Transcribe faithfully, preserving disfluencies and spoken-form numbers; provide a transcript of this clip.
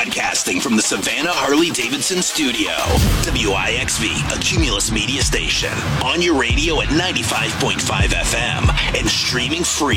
Broadcasting from the Savannah Harley-Davidson studio. W I X V, a Cumulus media station. On your radio at ninety-five point five F M and streaming free